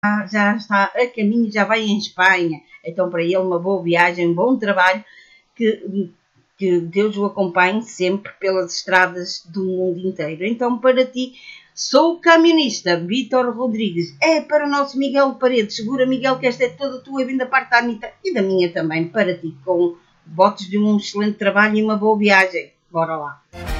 já está a caminho, já vai em Espanha. Então, para ele, uma boa viagem, um bom trabalho, que Deus o acompanhe sempre pelas estradas do mundo inteiro. Então, para ti, sou o camionista Vítor Rodrigues. É para o nosso Miguel Paredes. Segura, Miguel, que esta é toda tua, vindo da parte da Anitta e da minha também, para ti, com votos de um excelente trabalho e uma boa viagem. Bora lá.